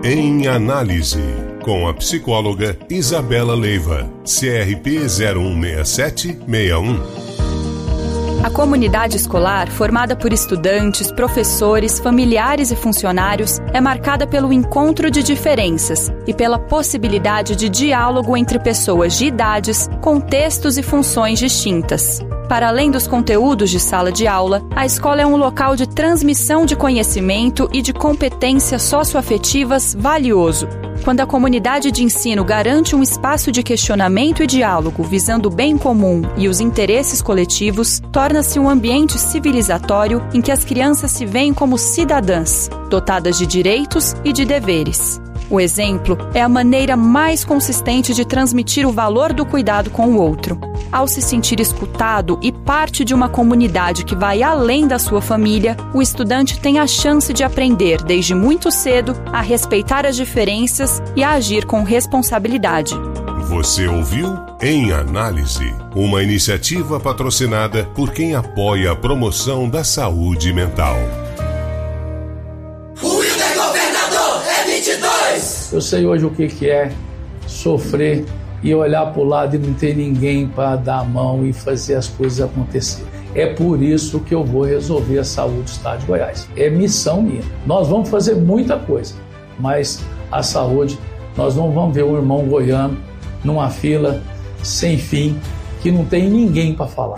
Em Análise, com a psicóloga Isabela Leiva, CRP 016761. A comunidade escolar, formada por estudantes, professores, familiares e funcionários, é marcada pelo encontro de diferenças e pela possibilidade de diálogo entre pessoas de idades, contextos e funções distintas. Para além dos conteúdos de sala de aula, a escola é um local de transmissão de conhecimento e de competências socioafetivas valioso. Quando a comunidade de ensino garante um espaço de questionamento e diálogo visando o bem comum e os interesses coletivos, torna-se um ambiente civilizatório em que as crianças se veem como cidadãs, dotadas de direitos e de deveres. O exemplo é a maneira mais consistente de transmitir o valor do cuidado com o outro. Ao se sentir escutado e parte de uma comunidade que vai além da sua família, o estudante tem a chance de aprender desde muito cedo a respeitar as diferenças e a agir com responsabilidade. Você ouviu Em Análise, uma iniciativa patrocinada por quem apoia a promoção da saúde mental. Eu sei hoje o que é sofrer e olhar para o lado e não ter ninguém para dar a mão e fazer as coisas acontecer. É por isso que eu vou resolver a saúde do Estado de Goiás. É missão minha. Nós vamos fazer muita coisa, mas a saúde, nós não vamos ver um irmão goiano numa fila sem fim, que não tem ninguém para falar.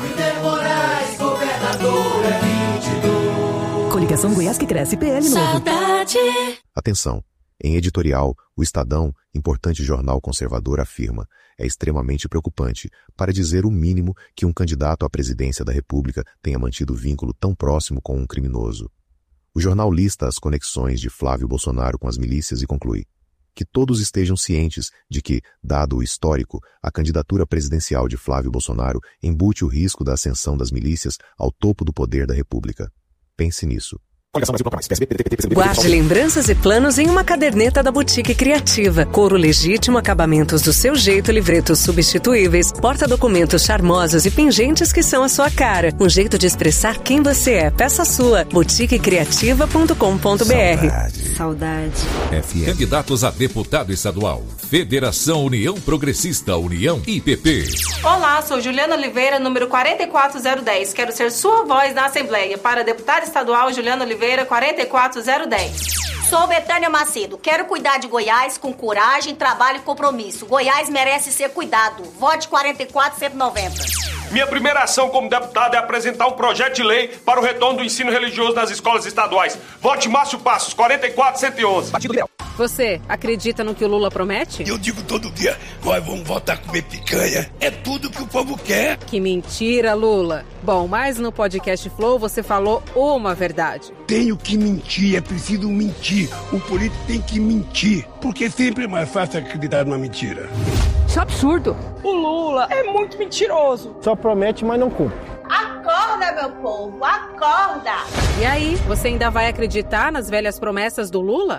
Coligação Goiás que cresce, PL novo. Saudade. Atenção. Em editorial, o Estadão, importante jornal conservador, afirma: é extremamente preocupante, para dizer o mínimo, que um candidato à presidência da República tenha mantido vínculo tão próximo com um criminoso. O jornal lista as conexões de Flávio Bolsonaro com as milícias e conclui: que todos estejam cientes de que, dado o histórico, a candidatura presidencial de Flávio Bolsonaro embute o risco da ascensão das milícias ao topo do poder da República. Pense nisso. Guarde lembranças e planos em uma caderneta da Boutique Criativa. Couro legítimo, acabamentos do seu jeito, livretos substituíveis, porta-documentos charmosos e pingentes que são a sua cara. Um jeito de expressar quem você é. Peça sua. boutiquecriativa.com.br. Saudade. FM. Candidatos a deputado estadual. Federação União Progressista, União IPP. Olá, sou Juliana Oliveira, número 44010. Quero ser sua voz na Assembleia. Para deputada estadual, Juliana Oliveira, 44010. Sou Betânia Macedo. Quero cuidar de Goiás com coragem, trabalho e compromisso. Goiás merece ser cuidado. Vote 44190. Minha primeira ação como deputado é apresentar um projeto de lei para o retorno do ensino religioso nas escolas estaduais. Vote Márcio Passos, 44111. Partido Liberal. Você acredita no que o Lula promete? Eu digo todo dia, nós vamos voltar a comer picanha. É tudo que o povo quer. Que mentira, Lula. Bom, mas no podcast Flow você falou uma verdade. Tenho que mentir, é preciso mentir. O político tem que mentir, porque sempre é mais fácil acreditar numa mentira. Isso é absurdo. O Lula é muito mentiroso. Só promete, mas não cumpre. Acorda, meu povo, acorda. E aí, você ainda vai acreditar nas velhas promessas do Lula?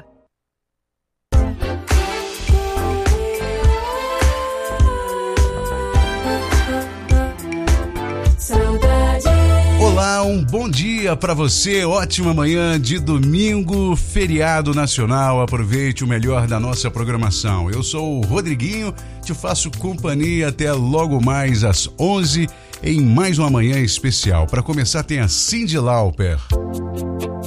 Olá, um bom dia para você, ótima manhã de domingo, feriado nacional, aproveite o melhor da nossa programação. Eu sou o Rodriguinho, te faço companhia até logo mais às 11 em mais uma manhã especial. Para começar tem a Cyndi Lauper.